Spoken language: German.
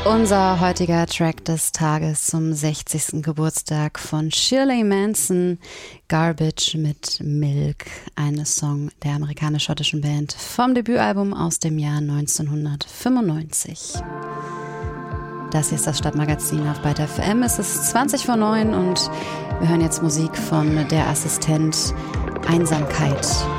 Unser heutiger Track des Tages zum 60. Geburtstag von Shirley Manson, Garbage mit Milk, ein Song der amerikanisch-schottischen Band vom Debütalbum aus dem Jahr 1995. Das hier ist das Stadtmagazin auf Byte FM. Es ist 20 vor 9 und wir hören jetzt Musik von Der Assistent, Einsamkeit.